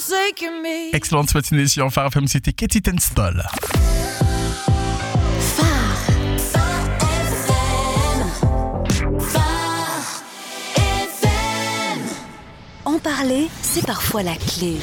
forsaken me. Excellente matinée sur Phare FM, c'était Katie Tunstall. En parler, c'est parfois la clé.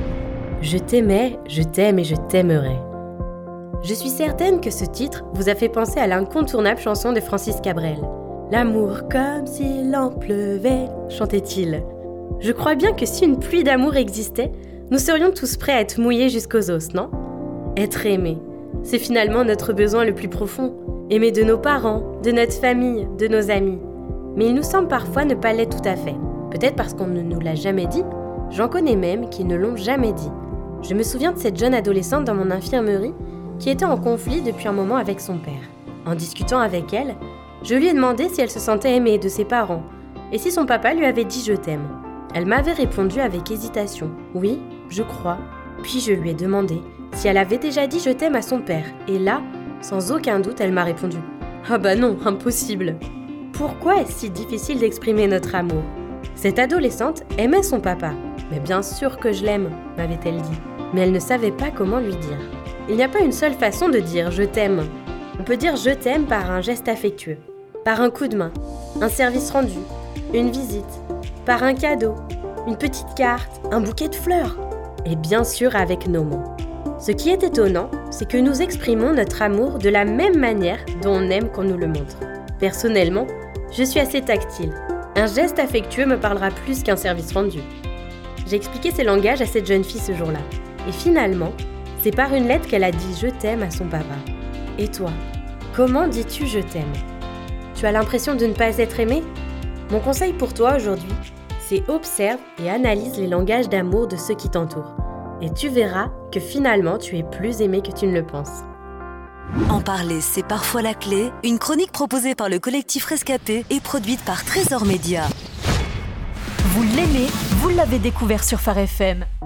Je t'aimais, je t'aime et je t'aimerai. Je suis certaine que ce titre vous a fait penser à l'incontournable chanson de Francis Cabrel. L'amour comme s'il en pleuvait, chantait-il. Je crois bien que si une pluie d'amour existait, nous serions tous prêts à être mouillés jusqu'aux os, non ? Être aimé, c'est finalement notre besoin le plus profond. Aimer de nos parents, de notre famille, de nos amis. Mais il nous semble parfois ne pas l'être tout à fait. Peut-être parce qu'on ne nous l'a jamais dit. J'en connais même qui ne l'ont jamais dit. Je me souviens de cette jeune adolescente dans mon infirmerie qui était en conflit depuis un moment avec son père. En discutant avec elle, je lui ai demandé si elle se sentait aimée de ses parents et si son papa lui avait dit « je t'aime ». Elle m'avait répondu avec hésitation « oui, je crois ». Puis je lui ai demandé si elle avait déjà dit « je t'aime » à son père. Et là, sans aucun doute, elle m'a répondu « ah bah non, impossible ». Pourquoi est-ce si difficile d'exprimer notre amour ? Cette adolescente aimait son papa. « Mais bien sûr que je l'aime », m'avait-elle dit. Mais elle ne savait pas comment lui dire. Il n'y a pas une seule façon de dire « je t'aime ». On peut dire « je t'aime » par un geste affectueux, par un coup de main, un service rendu, une visite, par un cadeau, une petite carte, un bouquet de fleurs. Et bien sûr avec nos mots. Ce qui est étonnant, c'est que nous exprimons notre amour de la même manière dont on aime qu'on nous le montre. Personnellement, je suis assez tactile. Un geste affectueux me parlera plus qu'un service rendu. J'ai expliqué ces langages à cette jeune fille ce jour-là. Et finalement, c'est par une lettre qu'elle a dit « je t'aime » à son papa. Et toi, comment dis-tu « je t'aime » ? Tu as l'impression de ne pas être aimé ? Mon conseil pour toi aujourd'hui, c'est observe et analyse les langages d'amour de ceux qui t'entourent. Et tu verras que finalement, tu es plus aimé que tu ne le penses. En parler, c'est parfois la clé. Une chronique proposée par le collectif Rescapé et produite par Trésor Média. Vous l'aimez, vous l'avez découvert sur Phare FM.